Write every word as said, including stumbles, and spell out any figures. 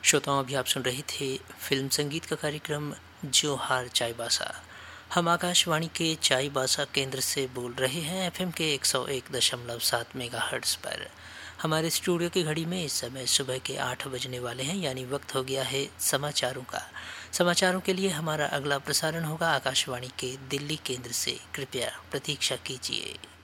श्रोताओं, अभी आप सुन रहे थे फिल्म संगीत का कार्यक्रम जोहार चाईबासा। हम आकाशवाणी के चाईबासा केंद्र से बोल रहे हैं एफएम के एक सौ एक दशमलव सात मेगाहर्ट्ज़ पर। हमारे स्टूडियो की घड़ी में इस समय सुबह के आठ बजने वाले हैं, यानी वक्त हो गया है समाचारों का। समाचारों के लिए हमारा अगला प्रसारण होगा आकाशवाणी के दिल्ली केंद्र से। कृपया प्रतीक्षा कीजिए।